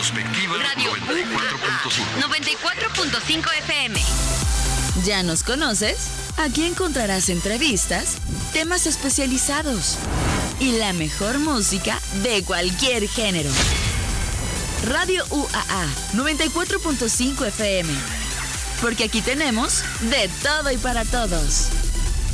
Perspectiva Radio 94.5 FM. ¿Ya nos conoces? Aquí encontrarás entrevistas, temas especializados y la mejor música de cualquier género. Radio UAA 94.5 FM. Porque aquí tenemos de todo y para todos.